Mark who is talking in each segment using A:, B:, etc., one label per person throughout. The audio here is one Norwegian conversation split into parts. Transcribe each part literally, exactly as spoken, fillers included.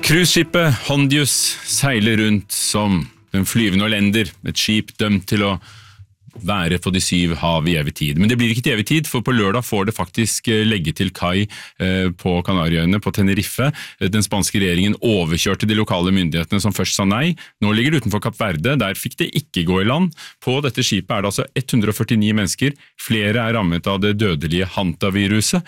A: Cruiseskipet Hondius seiler rundt som den flyvende Orlender, et skip dømt til å være på de syv hav i evig tid. Men det blir ikke til evig tid, for på lørdag får det faktisk legge til kai på Kanarieøyene, på Tenerife. Den spanske regjeringen overkjørte de lokale myndighetene som først sa nei. Nå ligger det utenfor Kapp Verde, der fikk det ikke gå i land. På dette skipet er det altså ett hundre og førtini mennesker. Flere er rammet av det dødelige hantaviruset.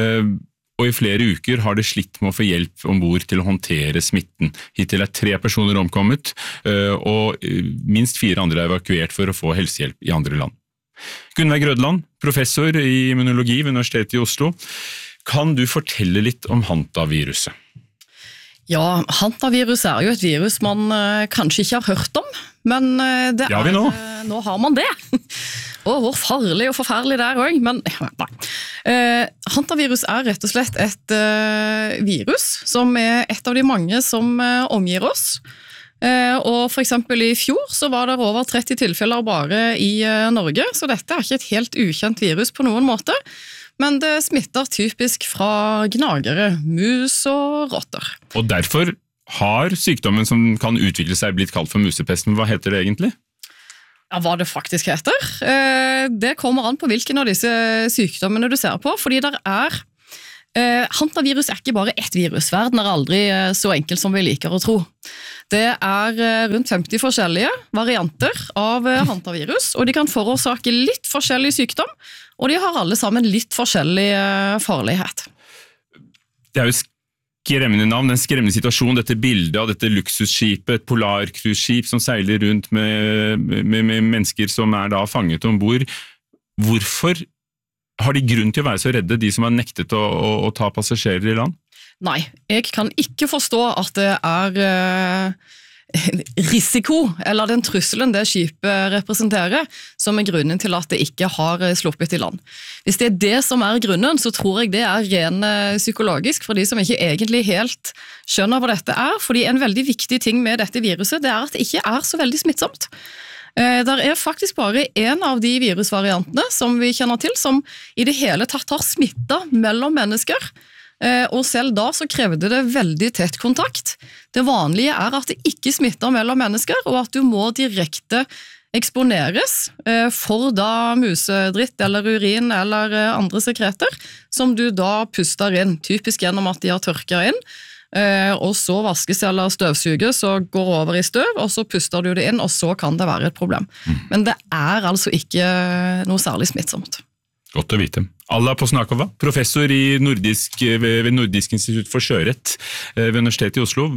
A: Og i flere uker har det slitt med å få hjelp ombord til å håndtere smitten. Hittil er tre personer omkommet, og minst fire andre er evakuert for å få helsehjelp i andre land. Gunnveig Grødland, professor i immunologi ved Universitetet i Oslo. Kan du fortelle litt om hantaviruset?
B: Ja, hantavirus er jo et virus man uh, kanskje ikke har hørt om, men uh, det
A: ja, vi nå.
B: Er, uh, nå har man det. Og hvor farlig og forferdelig det er også, men nei. Uh, hantavirus er rett og slett et uh, virus som er et av de mange som uh, omgir oss. Uh, og for eksempel i fjor så var det over tretti tilfeller bare i uh, Norge, så dette er ikke et helt ukjent virus på noen måte. Men det smitter typisk fra gnagere, mus og rotter. Og
A: derfor har sykdommen som kan utvikle seg blitt kalt for musepesten. Hva heter det egentlig?
B: Ja, hva det faktisk heter? Det kommer an på hvilken av disse sykdommene du ser på, fordi der er hantavirus er ikke bare ett virus. Verden er aldri så enkel som vi liker å tro. Det er rundt femti forskjellige varianter av hantavirus, og de kan forårsake litt forskjellig sykdom, og de har alle sammen litt forskjellig farlighet.
A: Det er jo skremmende navn, en skremmende situasjon, dette bildet av dette luksusskipet, et polarcruiseskip som seiler rundt med, med, med mennesker som er da fanget ombord. Hvorfor har de grunn til å være så redde, de som har nektet å, å, å ta passasjerer i land?
B: Nei, jeg kan ikke forstå at det er eh, risiko, eller den trusselen det skipet representerer, som er grunnen til at det ikke har sluppet i land. Hvis det er det som er grunnen, så tror jeg det er ren psykologisk, for de som ikke egentlig helt skjønner hva dette er, fordi en veldig viktig ting med dette viruset, det er at det ikke er så veldig smittsomt. Det er faktisk bare en av de virusvariantene som vi kjenner til, som i det hele tatt har smittet mellom mennesker, og selv da så krevde det veldig tett kontakt. Det vanlige er at det ikke smitter mellom mennesker, og at du må direkte eksponeres for da musedritt eller urin eller andre sekreter, som du da puster inn, typisk gjennom at de har tørket inn, og så vaskes eller støvsuges og går over i støv, og så puster du det inn, og så kan det være et problem. Men det er altså ikke noe særlig smittsomt.
A: Godt å vite. Alla Posnakova, professor i nordisk, ved Nordisk institutt for sjørett ved Universitetet i Oslo.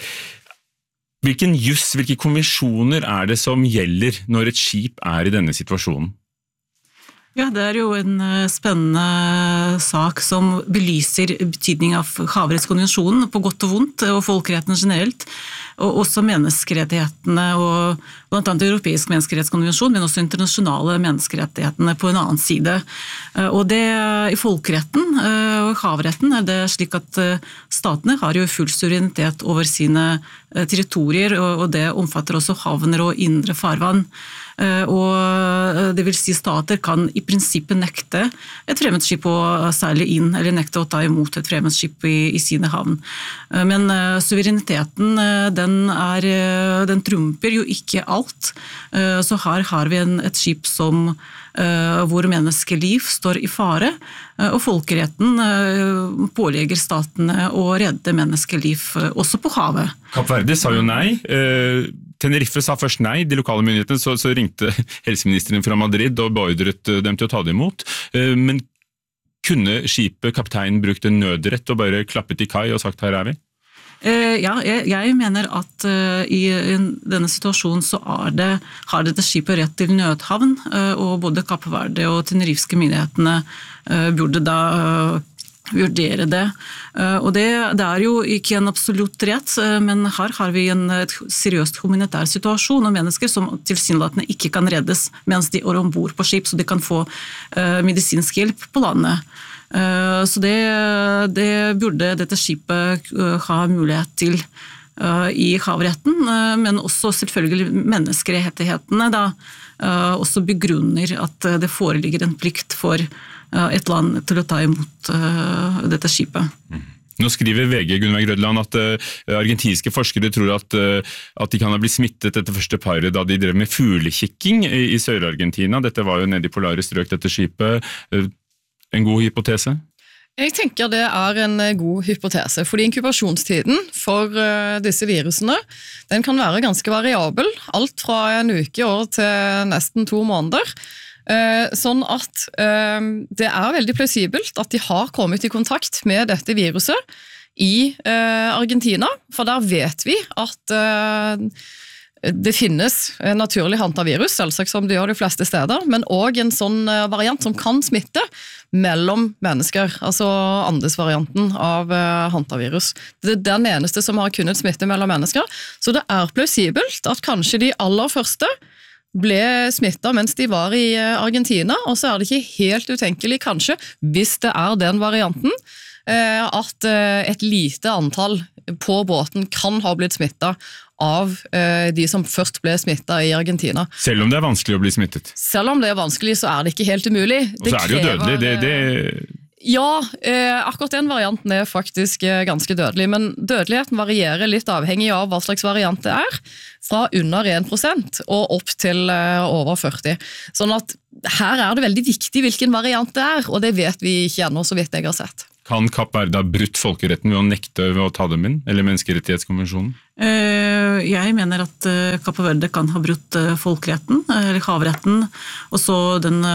A: Hvilken juss, hvilke konvensjoner er det som gjelder når et skip er i denne situasjonen?
C: Ja, det er jo en spennende sak som belyser betydning av havrettskonvensjonen på godt og vondt, og folkeretten generelt, og også menneskerettighetene, og blant annet europeisk menneskerettskonvensjon, men også internasjonale menneskerettighetene på en annen side. Og det i folkeretten og havretten er det slik at statene har jo full suverenitet over sine territorier, og det omfatter også havner og indre farvann. Og det vil si stater kan i prinsippet nekte et fremmedskip å seile inn, eller nekte å ta imot et fremmedskip i, i sine havn. Men suvereniteten, den, er, den trumper jo ikke alt. Så her har vi en, et skip som hvor menneskeliv står i fare, og folkeretten pålegger statene å redde menneskeliv også på havet.
A: Kapp Verde sa jo nei. Tenerife sa først nei, de lokale myndighetene, så, så ringte helseministeren fra Madrid og beordret dem til å ta det imot. Men kunne skipet, kapteinen, brukt en nødrett og bare klappet i kai og sagt her er vi?
C: Ja, jeg, jeg mener at uh, i, i denne situasjonen så er det, har dette skipet rett til nødhavn, uh, og både Kapp Verde og tenerifske myndighetene uh, burde da uh, vurdere det. Uh, og det, det er jo ikke en absolutt rett, uh, men her har vi en et seriøst humanitær situasjon, og mennesker som tilsynelatende ikke kan reddes mens de er ombord på skip, så de kan få uh, medisinsk hjelp på landet. Så det, det burde dette skipet ha mulighet til i havretten, men også selvfølgelig menneskerettighetene da, også begrunner at det foreligger en plikt for et land til å ta imot dette skipet.
A: Nå skriver V G Gunnar Grødland at uh, argentinske forskere tror at, uh, at de kan ha blitt smittet etter første paret da de drev med fuglekikking i, i Sør-Argentina. Dette var jo nede i polare strøk, dette skipet. Uh, en god hypotese?
B: Jeg tenker det er en god hypotese, fordi inkubasjonstiden for uh, disse virusene den kan være ganske variabel, alt fra en uke år til nesten to måneder. Uh, sånn at uh, det er veldig plausibelt at de har kommet i kontakt med dette viruset i uh, Argentina, for der vet vi at uh, det finnes naturlig hantavirus, selvsagt som det gjør de fleste steder, men også en sånn variant som kan smitte mellom mennesker, altså Andes-varianten av uh, hantavirus. Det er den eneste som har kunnet smitte mellom mennesker, så det er plausibelt at kanskje de aller første ble smittet mens de var i Argentina, og så er det ikke helt utenkelig, kanskje, hvis det er den varianten, at et lite antall på båten kan ha blitt smittet av de som først ble smittet i Argentina.
A: Selv om det er vanskelig å bli smittet?
B: Selv om det er vanskelig, så er det ikke helt umulig.
A: Og så er det jo dødelig, det... det...
B: Ja, eh, akkurat den varianten er faktisk eh, ganske dødelig, men dødeligheten varierer litt avhengig av hva slags variant det er, fra under en prosent og opp til eh, over førti. Sånn at her er det veldig viktig hvilken variant det er, og det vet vi ikke ennå, så vidt jeg har sett.
A: Kan Kapp Verde ha brutt folkeretten ved å nekte ved å ta dem inn, eller menneskerettighetskonvensjonen?
C: Jeg mener at Kapp Verde kan ha brutt folkeretten, eller havretten, og så den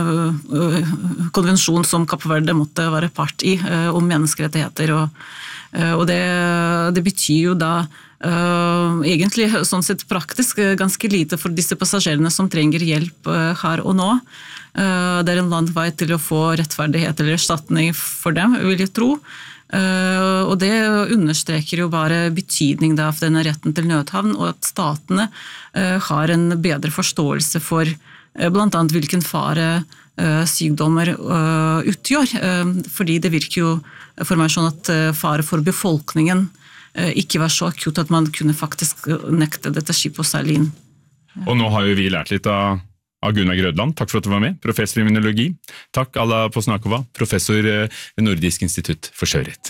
C: konvensjonen som Kapp Verde måtte være part i om menneskerettigheter. Og det, det betyr jo da egentlig sånn sett praktisk ganske lite for disse passasjerene som trenger hjelp her og nå. Det er en lang vei til å få rettferdighet eller erstatning for dem, vil jeg tro. Og det understreker jo bare betydning av denne retten til nødhavn, og at statene har en bedre forståelse for blant annet hvilken fare sykdommer utgjør. Fordi det virker jo for meg sånn at fare for befolkningen ikke var så akutt at man kunne faktisk nekte dette skipet å seile inn.
A: Og nå har jo vi lært litt av av Gunnar Grødland. Takk for at du var med, professor i immunologi. Takk Alla Posnakova, professor ved Nordisk institutt for sjørett.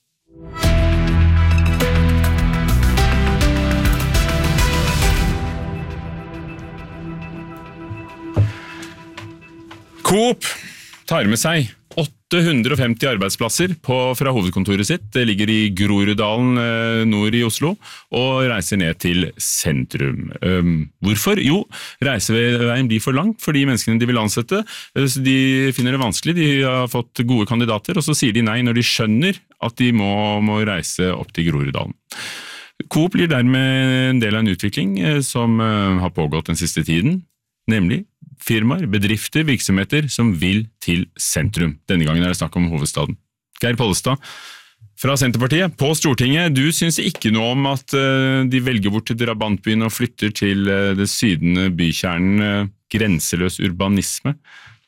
A: Coop tar med seg åtte hundre og femti arbeidsplasser på, fra hovedkontoret sitt. Det ligger i Groruddalen nord i Oslo, og reiser ned til sentrum. Um, hvorfor? Jo, reiseveien blir for lang for de menneskene de vil ansette. De finner det vanskelig, de har fått gode kandidater, og så sier de nei når de skjønner at de må, må reise opp til Groruddalen. Coop blir dermed en del av en utvikling som har pågått den siste tiden, nemlig firmaer, bedrifter, virksomheter som vil til sentrum. Denne gangen er det snakk om hovedstaden. Geir Pollestad fra Senterpartiet på Stortinget, du synes ikke noe om at de velger bort til drabantbyen og flytter til det sydende bykjernen, grenseløs urbanisme.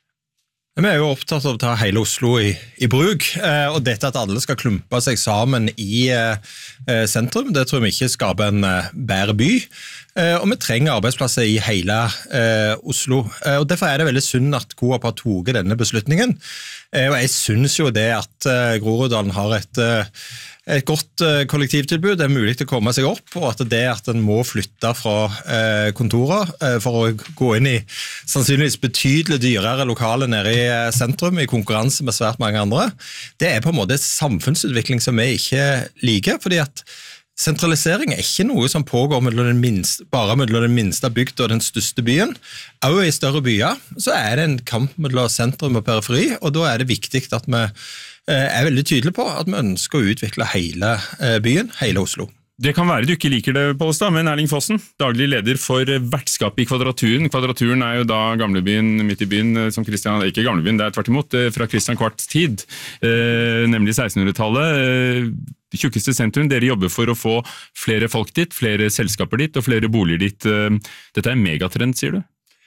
D: Vi er jo opptatt av å ta hele Oslo i, i bruk, og dette at alle skal klumpe seg sammen i sentrum, det tror vi ikke skaper en bedre by, og vi trenger arbeidsplasser i hele Oslo. Og derfor er det veldig synd at Coop har tatt denne beslutningen, og jeg synes jo det at Groruddalen har et et godt kollektivtilbud, det er mulig å komme seg opp, og at det at en må flytte fra kontoret for å gå inn i sannsynligvis betydelig dyrere lokale nede i sentrum i konkurranse med svært mange andre, det er på en måte samfunnsutvikling som vi ikke liker, fordi at sentralisering er ikke noe som pågår mellom den minste, bare mellom den minste bygda og den største byen. Også i større byer så er det en kamp mellom sentrum og periferi, og da er det viktig at vi er veldig tydelige på at vi ønsker å utvikle hele byen, hele Oslo.
A: Det kan være du ikke liker det, Pollestad, men Erling Fossen, daglig leder for vertskapet i Kvadraturen. Kvadraturen er jo da gamlebyen midt i byen, som Kristian, ikke gamlebyen, det er tvert imot, fra Kristian Kvarts tid, nemlig sekstenhundretallet. Det tjukkeste sentrum, dere jobber for å få flere folk dit, flere selskaper dit og flere boliger dit. Dette er en megatrend, sier du?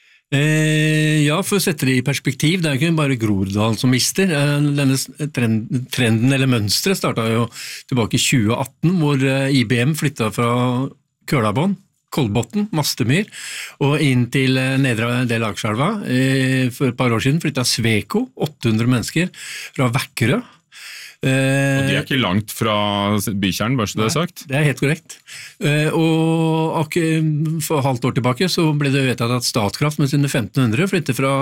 E: Eh, ja, for å sette det i perspektiv, det er ikke bare Groruddalen som mister. Denne trenden eller mønstret startet jo tilbake i tjue atten, hvor I B M flyttet fra Kølabånd, Kolbotn, Mastemyr, og inn til nedre del av Akerselva. Eh, for et par år siden flyttet Sveko, åtte hundre mennesker, fra Vækkerø.
A: Og de er ikke langt fra bykjernen, bare så det er sagt.
E: Det er helt korrekt. Og for halvt år tilbake så ble det vedtatt at Statkraft med sine femten hundre flytter fra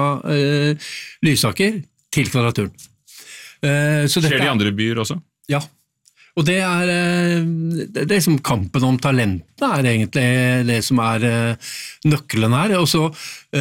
E: Lysaker til Kvadraturen.
A: Skjer det i andre byer også?
E: Ja. Og det er, det er liksom kampen om talentene er egentlig det som er nøkkelen her. Og så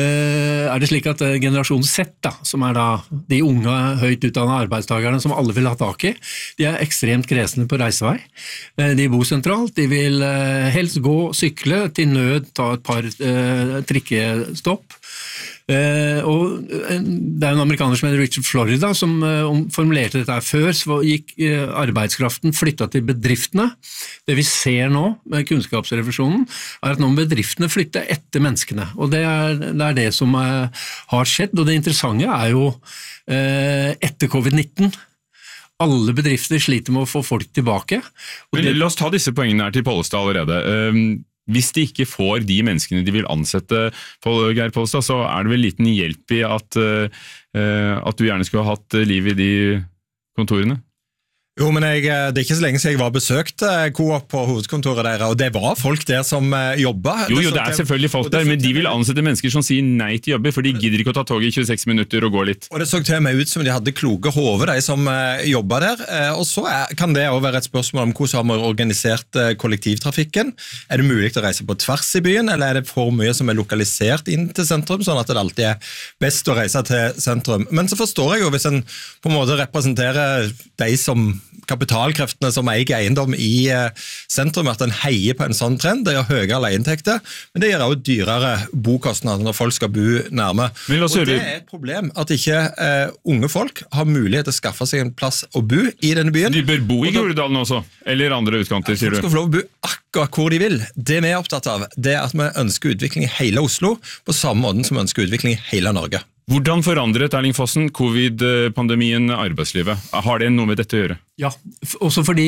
E: er det slik at generasjon Z, da, som er da de unge, høyt utdannede arbeidstagerne som alle vil ha tak i, de er ekstremt kresne på reisevei. De bor sentralt, de vil helst gå, sykle, til nød ta et par trikkestopp. Uh, og det er en amerikaner som heter Richard Florida som uh, formulerte dette her før, så gikk uh, arbeidskraften flyttet til bedriftene. Det vi ser nå med kunnskapsrevisjonen er at nå bedriftene flytter etter menneskene, og det er det, er det som uh, har skjedd, og det interessante er jo uh, etter covid nitten. Alle bedrifter sliter med å få folk tilbake.
A: Men det... La oss ta disse poengene her til Pollestad allerede. Um... Hvis de ikke får de menneskene de vil ansette, Geir Pollestad, så er det vel liten hjelp i at, uh, at du gjerne skulle ha hatt liv i de kontorene?
D: Jo, men jeg, det er ikke så lenge siden jeg var besøkt Coop på hovedkontoret der, og det var folk der som jobbet.
A: Jo, jo, det er selvfølgelig folk der, men de vil ansette mennesker som sier nei til jobber, for de gidder ikke å ta tog i tjueseks minutter og gå litt.
D: Og det så til meg ut som de hadde kloke hoder, de som jobbet der, og så er, kan det også være et spørsmål om hvordan har man organisert kollektivtrafikken. Er det mulig å reise på tvers i byen, eller er det for mye som er lokalisert inn til sentrum, sånn at det alltid er best å reise til sentrum? Men så forstår jeg jo, hvis en på en måte representerer de som kapitalkreftene som eier eiendom i sentrum, at en heier på en sånn trend. Det gjør høyere leieinntekter, men det gjør også dyrere bokostnader når folk skal bo nærme. Og det er et problem at ikke uh, unge folk har mulighet til å skaffe seg en plass å bo i denne byen.
A: De bør bo i Groruddalen også, eller andre utkanter, sier du?
D: De skal få lov å bo akkurat hvor de vil. Det vi er opptatt av, det er at vi ønsker utvikling i hele Oslo, på samme måte som vi ønsker utvikling i hele Norge.
A: Hvordan forandret Erling Fossen covid-pandemien arbeidslivet? Har det noe med dette å gjøre?
E: Ja, også fordi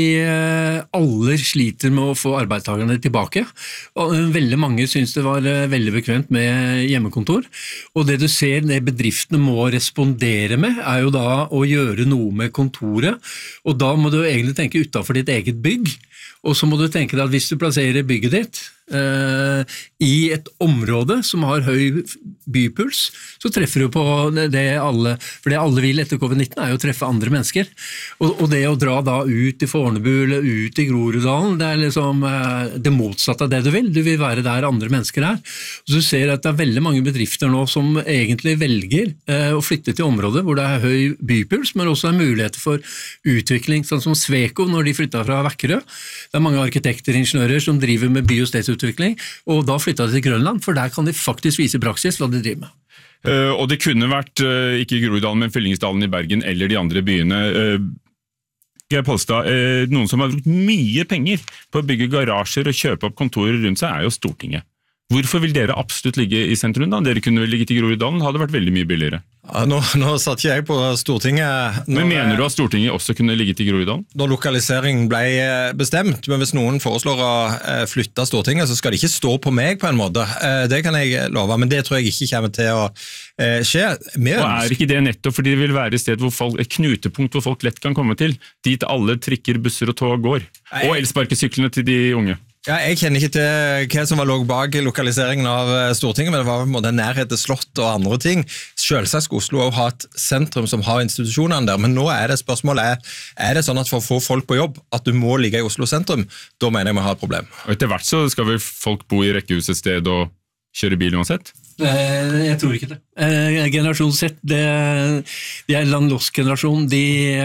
E: alle sliter med å få arbeidstakerne tilbake. Og veldig mange synes det var veldig bekvemt med hjemmekontor. Og det du ser, det bedriftene må respondere med, er jo da å gjøre noe med kontoret. Og da må du egentlig tenke utenfor ditt eget bygg. Og så må du tenke deg at hvis du plasserer bygget ditt eh, i et område som har høy bypuls, så treffer du på det alle, for det alle vil etter covid nitten er jo å treffe andre mennesker. Og, og det å dra da ut i Fornebu eller ut i Groruddalen, det er liksom eh, det motsatte av det du vil. Du vil være der andre mennesker er. Så du ser at det er veldig mange bedrifter nå som egentlig velger eh, å flytte til områder hvor det er høy bypuls, men også er muligheter for utvikling, sånn som Sveko når de flyttet fra Vækkerø. Det er mange arkitekter og ingeniører som driver med by- og stedsutvikling, og da flyttet de til Grønland, for der kan de faktisk vise i praksis hva de driver med.
A: Uh, og det kunne vært uh, ikke Groruddalen, men Fyllingsdalen i Bergen eller de andre byene. Uh, Geir Pollestad, uh, noen som har brukt mye penger på å bygge garasjer og kjøpe opp kontorer rundt seg, er jo Stortinget. Hvorfor vil dere absolutt ligge i sentrum da? Dere kunne vel ligge til Groruddalen, hadde vært veldig mye billigere.
D: Ja, nå, nå satt ikke jeg på Stortinget. Når,
A: men mener du at Stortinget også kunne ligge til Groruddalen?
D: Når lokalisering ble bestemt, men hvis noen foreslår å flytte Stortinget, så skal det ikke stå på meg på en måte. Det kan jeg love, men det tror jeg ikke kommer til å skje. Og
A: er ikke det nettopp fordi det vil være et sted hvor folk, et knutepunkt hvor folk lett kan komme til, dit alle trikker, busser og tog går, og elsparkesyklene til de unge?
D: Ja, jeg kjenner ikke til hva som var lå bak lokaliseringen av Stortinget, men det var på en måte nærhet til slott og andre ting. Selvsagt skal Oslo også ha et sentrum som har institusjonene der, men nå er det spørsmålet, er, er det sånn at for å få folk på jobb, at du må ligge i Oslo sentrum? Da mener jeg vi har et problem.
A: Og etter hvert så skal vel folk bo i rekkehus et sted og kjøre bil uansett?
E: Jeg tror ikke det. Generasjon Z, det, det er en lost generasjon, de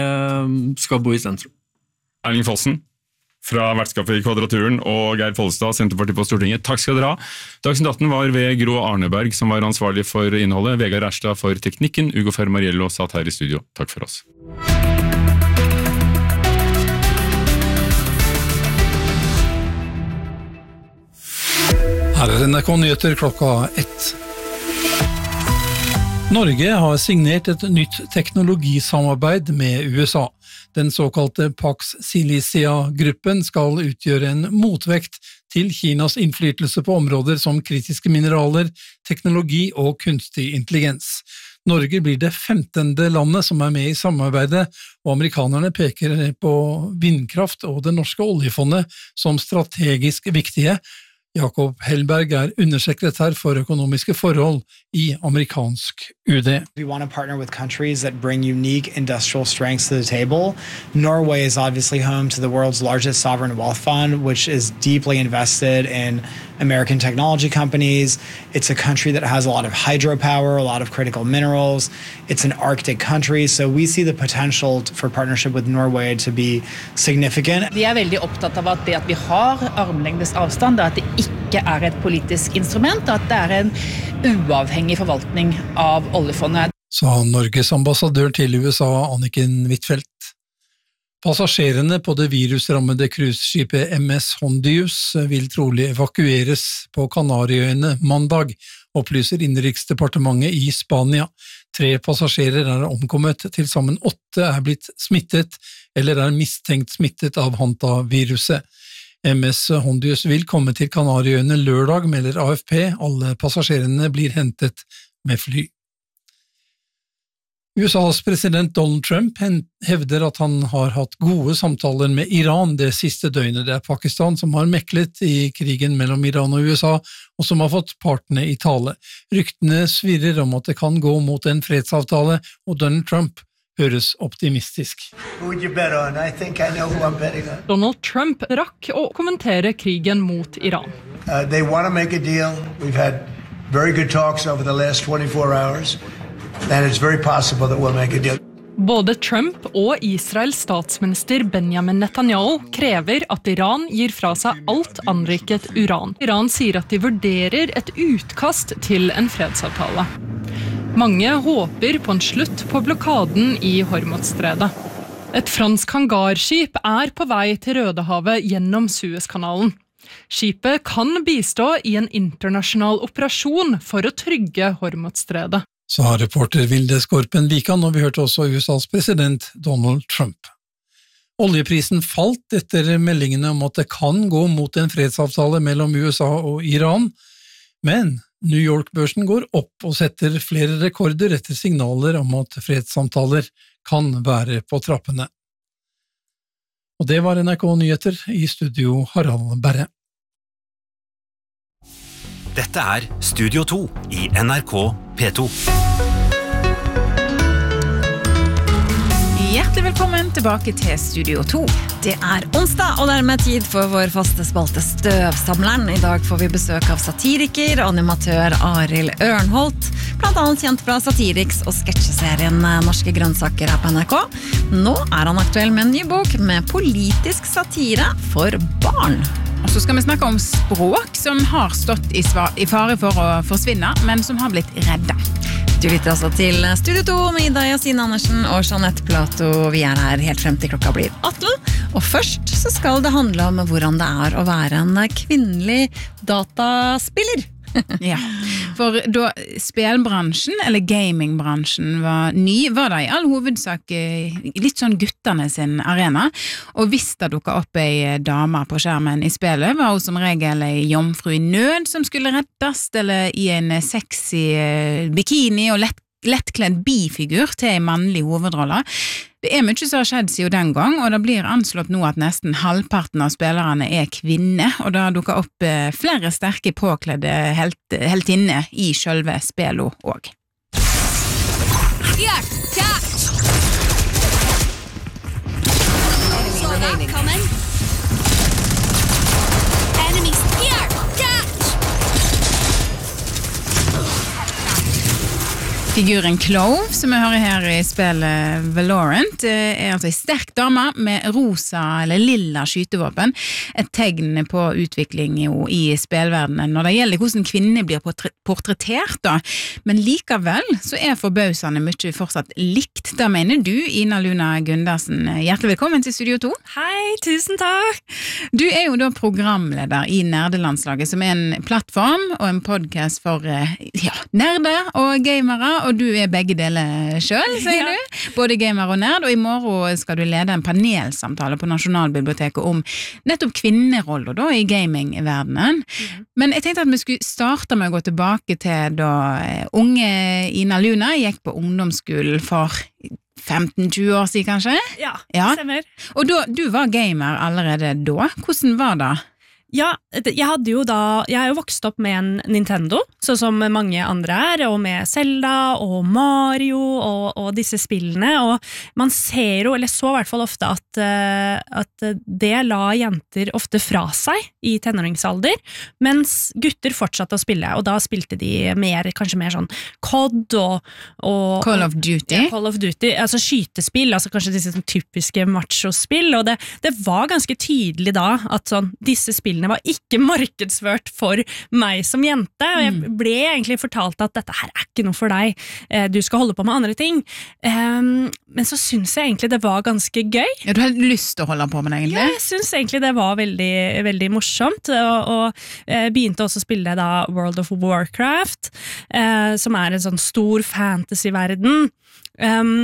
E: skal bo i sentrum.
A: Erling Fossen fra vertskapet i Kvadraturen og Geir Pollestad, Senterpartiet på Stortinget. Takk skal dere ha. Dagsnytt atten var ved Gro Arneberg, som var ansvarlig for innholdet, Vegard Erstad for teknikken, Ugo Fermariello satt her i studio. Takk for oss.
F: Her er N R K Nyheter klokka ett. Norge har signert et nytt teknologisamarbeid med U S A. Den såkalte Pax Silicia-gruppen skal utgjøre en motvekt til Kinas innflytelse på områder som kritiske mineraler, teknologi og kunstig intelligens. Norge blir det femtende landet som er med i samarbeidet, og amerikanerne peker på vindkraft og det norske oljefondet som strategisk viktige. Jakob Hellberg er undersekretær for økonomiske forhold i amerikansk U D.
G: We want to partner with countries that bring unique industrial strengths to the table. Norway is obviously home to the world's largest sovereign wealth fund, which is deeply invested in American technology companies. It's a country that has a lot of hydropower, a lot of critical minerals. It's an Arctic country, so we see the potential for partnership with Norway to be significant.
H: Vi er veldig opptatt av at det at vi har armlengdes avstand, at det ikke er et politisk instrument, at det er en uavhengig forvaltning av oljefondet.
F: Sa Norges ambassadør til U S A, Anniken Huitfeldt. Passasjerene på det virusrammede cruiseskipet M S Hondius vil trolig evakueres på Kanariøyene mandag, opplyser Innenriksdepartementet i Spania. Tre passasjerer er omkommet, til sammen åtte er blitt smittet eller er mistenkt smittet av hantaviruset. M S Hondius vil komme til Kanariøyene lørdag, melder A F P. Alle passasjerene blir hentet med fly. U S A's president Donald Trump hevder at han har hatt gode samtaler med Iran det siste døgnet. Det er Pakistan som har meklet i krigen mellom Iran og U S A, og som har fått partene i tale. Ryktene svirrer om at det kan gå mot en fredsavtale, og Donald Trump høres optimistisk.
I: Donald Trump rakk å kommentere krigen mot Iran.
J: Uh, they want to make a deal. We've had very good talks over the last twenty-four hours. And it's very possible that we'll make a deal.
I: Både Trump og Israels statsminister Benjamin Netanyahu krever at Iran gir fra seg alt anriket uran. Iran sier at de vurderer et utkast til en fredsavtale. Mange håper på en slutt på blokaden i Hormuzstredet. Et fransk hangarskip er på vei til Rødehavet gjennom Suezkanalen. Skipet kan bistå i en internasjonal operasjon for å trygge Hormuzstredet.
F: Sa reporter Vilde Skorpen Vikan, og vi hørte også U S A's president Donald Trump. Oljeprisen falt etter meldingene om at det kan gå mot en fredsavtale mellom U S A og Iran, men New York-børsen går opp og setter flere rekorder etter signaler om at fredssamtaler kan være på trappene. Og det var N R K Nyheter, i studio Harald Berre.
K: Dette er Studio to i N R K P to.
L: Hjertelig velkommen tilbake til Studio to. Det er onsdag, og dermed tid for vår faste spalte Støvsamleren. I dag får vi besøk av satiriker og animatør Arild Ørnholt, blant annet kjent fra Satiriks og sketsjeserien Norske grønnsaker her på N R K. Nå er han aktuell med en ny bok med politisk satire for barn.
M: Og så skal vi snakke om språk som har stått i, i fare for å forsvinne, men som har blitt redda.
L: Du lytter altså til Studio to med Ida Yasin Andersen og Jeanette Plato. Vi er her helt frem til klokka blir atten. Og først så skal det handle om hvordan det er å være en kvinnelig dataspiller.
M: Ja, for da spelbransjen, eller gamingbransjen var ny, var det i all hovedsak litt sånn gutterne sin arena, og hvis det dukket opp ei dame på skjermen i spillet, var hun som regel ei jomfru i nød som skulle reddes, eller i en sexy bikini og lett lettkledd bifigur til en mannlig hovedrolle. Det er mye som har skjedd siden den gang, og det blir anslått nå at nesten halvparten av spillerne er kvinner, og det har dukket opp flere sterke påkledde helt, heltinner i selve spillet også.
N: Here, catch! Saw that coming. Enemies here, catch!
M: Figuren Clove, som vi hører her i spillet Valorant, er altså en sterk dame med rosa eller lilla skytevåpen. Et tegn på utvikling i spillverdenen når det gjelder hvordan kvinner blir portrettert. Da. Men likevel så er forbausende mye fortsatt likt. Da mener du, Ina Luna Gundersen. Hjertelig velkommen til Studio to.
O: Hei, tusen takk!
M: Du er jo da programleder i Nerdelandslaget, som er en plattform og en podcast for ja, nerder og gamere, og du er begge deler selv, sier
O: Ja.
M: du. Både gamer og nerd, og i morgen skal du lede en panelsamtale på Nasjonalbiblioteket om nettopp kvinneroller da, i gamingverdenen. Men jeg tenkte at vi skulle starte med å gå tilbake til da eh, unge Ina Luna gikk på ungdomsskolen for femten tjue år siden, kanskje?
O: Ja,
M: Ja.
O: stemmer.
M: Og da, du var gamer allerede da. Hvordan var det?
O: Ja, det- jeg hadde jo da, jeg er jo vokst opp med en Nintendo, sånn som mange andre er, og med Zelda og Mario og, og disse spillene, og man ser jo, eller så i hvert fall ofte at, eh, at det la jenter ofte fra seg i tenåringsalder, mens gutter fortsatte å spille, og da spilte de mer, kanskje mer sånn C O D og, og
M: Call of Duty?
O: Ja, Call of Duty, altså skytespill, altså kanskje disse sånn typiske macho-spill, og det, det var ganske tydelig da at sånn, disse spillene var ikke markedsført for meg som jente, og jeg ble egentlig fortalt at dette her er ikke noe for deg, eh, du skal holde på med andre ting. Um, men så synes jeg egentlig det var ganske gøy.
M: Ja, du hadde lyst til å holde på med det, egentlig?
O: Ja, jeg synes egentlig det var veldig, veldig morsomt, og, og eh, begynte også å spille da World of Warcraft, eh, som er en sånn stor fantasy-verden. Um,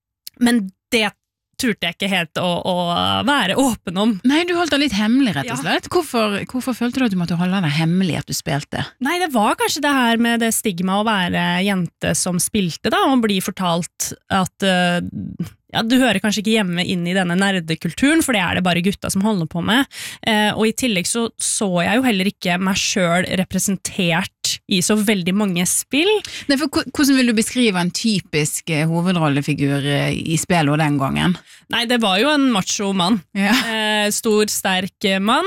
O: men det turte jeg ikke helt å, å være åpen om.
M: Nei, du holdt det litt hemmelig, rett og
O: Ja.
M: slett. Hvorfor, hvorfor følte du at du måtte holde det hemmelig at du spilte?
O: Nei, det var kanskje det her med det stigma å være jente som spilte da, og bli fortalt at uh, ja, du hører kanskje ikke hjemme inn i denne nerdekulturen, for det er det bare gutta som holder på med. Uh, og i tillegg så så jeg jo heller ikke meg selv representert i så veldig mange spill.
M: Nei, for hvor- Hvordan vil du beskrive en typisk eh, hovedrollefigur eh, i spillet den gangen?
O: Nei, det var jo en macho mann.
M: Ja.
O: Eh, stor, sterk mann,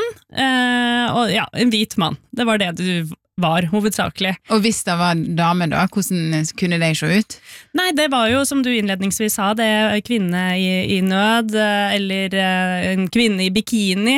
O: eh, og ja, en hvit mann. Det var det du var, hovedsakelig.
M: Og hvis det var dame da, hvordan kunne de se ut?
O: Nei, det var jo, som du innledningsvis sa, det er kvinne i, i nød, eh, eller eh, en kvinne i bikini.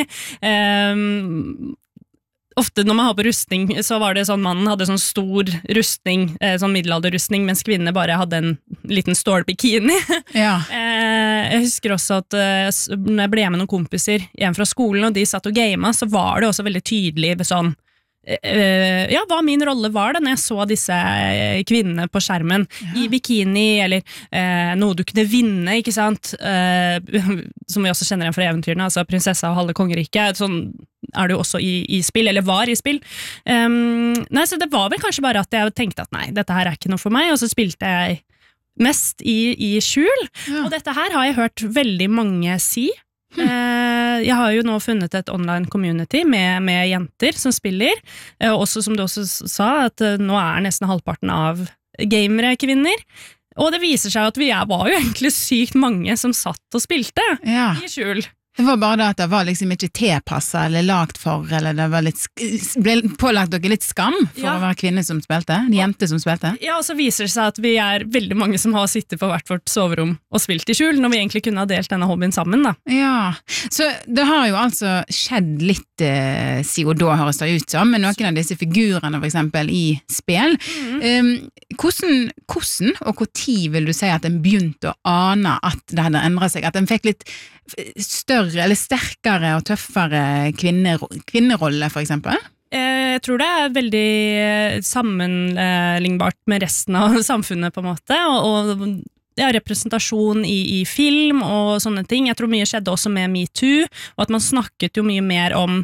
O: Um, ofte når man har på rustning, så var det sånn mannen hadde sånn stor rustning, eh, sånn middelalderrustning, mens kvinner bare hadde en liten stålbikini.
M: Ja.
O: Eh, jeg husker også at eh, s- når jeg ble med noen kompiser hjem fra skolen, og de satt og gamet, så var det også veldig tydelig sånn, eh, ja, hva min rolle var da når jeg så disse eh, kvinnene på skjermen, i bikini, eller eh, noe du kunne vinne, ikke sant? Eh, som vi også kjenner igjen fra eventyrene, altså prinsessa og halve kongeriket, sånn er det jo også i, i spill, eller var i spill. Um, nei, så det var vel kanskje bare at jeg tenkte at nei, dette her er ikke noe for meg, og så spilte jeg mest i, i skjul,
M: Ja.
O: og dette her har jeg hørt veldig mange si. Eh, jeg har jo nå funnet et online community med, med jenter som spiller, eh, også som du også s- sa, at eh, nå er nesten halvparten av gamere kvinner, og det viser seg at vi er, var jo egentlig sykt mange som satt og spilte
M: Ja.
O: i skjul.
M: Det var bare det at det var liksom ikke tilpasset eller lagt for, eller det var litt, sk- ble pålagt dere litt skam for
O: Ja.
M: å være kvinne som spilte, en jente som spilte.
O: Ja, og så viser det seg at vi er veldig mange som har sittet på hvert vårt soverom og spilt i skjul, når vi egentlig kunne ha delt denne hobbyen sammen, da.
M: Ja, så det har jo altså skjedd litt eh, siden da, høres det ut som, med noen av disse figurene for eksempel i spill. Um, hvordan, hvordan og hvor tid vil du si at en begynte å ane at det hadde endret seg, at en fikk litt større eller sterkere og tøffere kvinner, kvinnerolle for eksempel?
O: Eh, Jeg tror det er veldig eh, sammenlignbart med resten av samfunnet, på en måte, og, og ja, representasjon i, i film og sånne ting. Jeg tror mye skjedde også med MeToo, og at man snakket jo mye mer om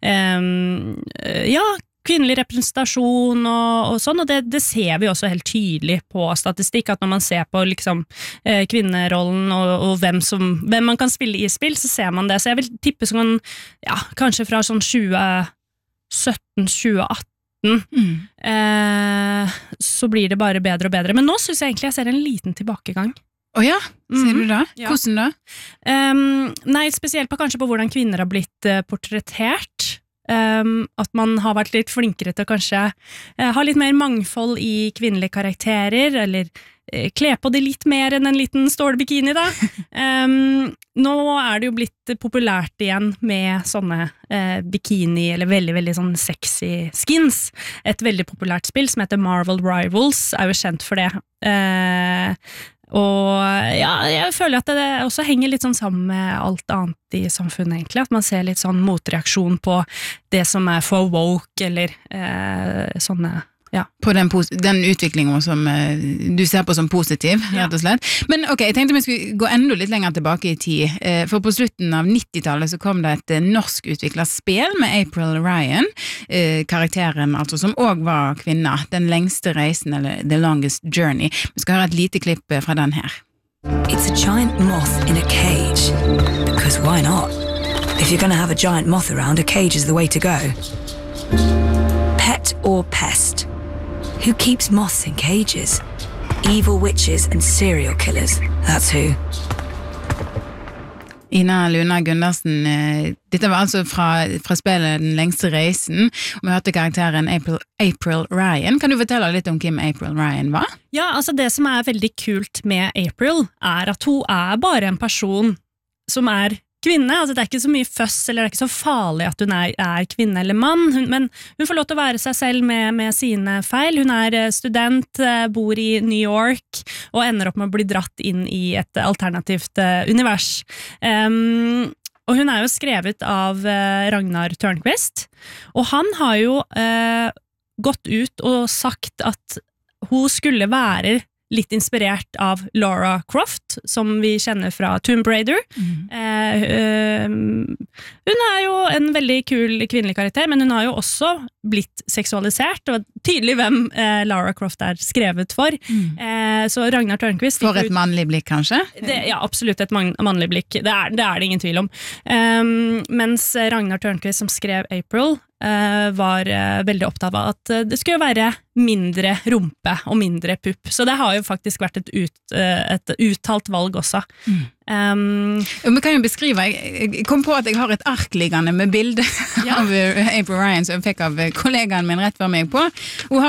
O: eh, ja, kvinnelig representasjon og, og sånn, og det, det ser vi også helt tydelig på statistikk, at når man ser på liksom, eh, kvinnerollen og, og hvem, som, hvem man kan spille i spill, så ser man det. Så jeg vil tippe sånn, ja, kanskje fra sånn tjue sytten til tjue atten,
M: Mm.
O: eh, så blir det bare bedre og bedre. Men nå synes jeg egentlig jeg ser en liten tilbakegang.
M: Å ja, sier
O: Mhm.
M: du det?
O: Ja.
M: Hvordan da?
O: Um, nei, spesielt på kanskje på hvordan kvinner har blitt uh, portrettert. Um, at man har vært litt flinkere til å kanskje uh, ha litt mer mangfold i kvinnelige karakterer, eller uh, kle på det litt mer enn en liten stålbikini da. Um, nå er det jo blitt populært igjen med sånne uh, bikini, eller veldig, veldig sånn sexy skins. Et veldig populært spill som heter Marvel Rivals, er jo kjent for det. Uh, Og ja, jeg føler at det også henger litt sånn sammen med alt annet i samfunnet, egentlig. At man ser litt sånn motreaksjon på det som er for woke, eller eh, sånne Ja.
M: På den, den utviklingen som uh, du ser på som positiv, rett og slett. Men ok, jeg tenkte vi skulle gå enda litt lenger tilbake i tid, uh, for på slutten av nittitallet så kom det et uh, norsk utviklet spill med April Ryan, uh, karakteren altså som også var kvinne, den lengste reisen, eller The Longest Journey. Vi skal høre et lite klipp uh, fra den her.
P: It's a giant moth in a cage, because why not? If you're going to have a giant moth around, a cage is the way to go. Pet or pest? Who keeps moths in cages? Evil witches and serial killers, that's who.
M: Ina Luna Gundersen, dette var altså fra, fra spillet Den lengste reisen, og vi hørte karakteren April, April Ryan. Kan du fortelle litt om hvem April Ryan var?
O: Ja, altså det som er veldig kult med April, er at hun er bare en person som er kvinne, altså det er ikke så mye føss, eller det er ikke så farlig at hun er, er kvinne eller mann, hun, men hun får lov til å være seg selv med, med sine feil. Hun er student, bor i New York, og ender opp med å bli dratt inn i et alternativt uh, univers. Um, og hun er jo skrevet av uh, Ragnar Tørnquist, og han har jo uh, gått ut og sagt at hun skulle være litt inspirert av Lara Croft, som vi kjenner fra Tomb Raider. Mm. Eh, øh, hun er jo en veldig kul kvinnelig karakter, men hun har jo også blitt seksualisert, og tydelig hvem eh, Lara Croft er skrevet for. Mm. Eh, så Ragnar Tørnquist...
M: For et mannlig blikk, kanskje?
O: Det, ja, absolutt et man, mannlig blikk. Det er, det er det ingen tvil om. Um, mens Ragnar Tørnquist, som skrev April, Uh, var uh, veldig opptatt av at uh, det skulle være mindre rumpe og mindre pupp. Så det har jo faktisk vært et, ut, uh, et uttalt valg også. Mm. Um,
M: Vi kan jo beskrive, jeg, jeg kom på at jeg har et ark liggende med bilde ja. av April Ryan som jeg fikk av kollegaen min rett før meg på. Hun har